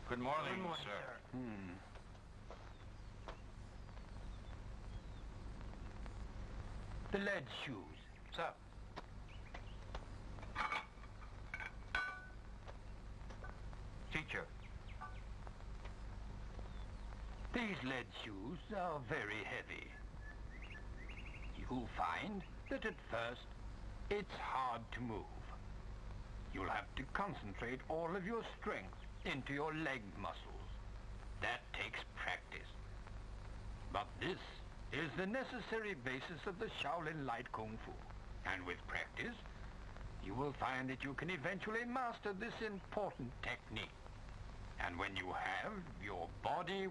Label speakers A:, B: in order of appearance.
A: Good morning,
B: Good morning,
A: sir.
B: The lead shoes.
A: Sir. Teacher.
B: These lead shoes are very heavy. You'll find that at first it's hard to move. You'll have to concentrate all of your strength into your leg muscles. That takes practice. But this is the necessary basis of the Shaolin Light Kung Fu. And with practice, you will find that you can eventually master this important technique. And when you have, your body